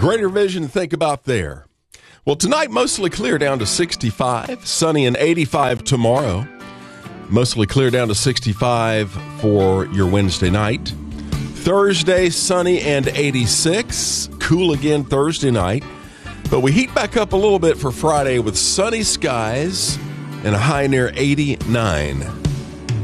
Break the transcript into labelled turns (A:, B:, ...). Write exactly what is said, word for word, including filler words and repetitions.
A: Greater vision to think about there. Well, tonight, mostly clear down to sixty-five. Sunny and eighty-five tomorrow. Mostly clear down to sixty-five for your Wednesday night. Thursday, sunny and eighty-six. Cool again Thursday night. But we heat back up a little bit for Friday with sunny skies and a high near eighty-nine.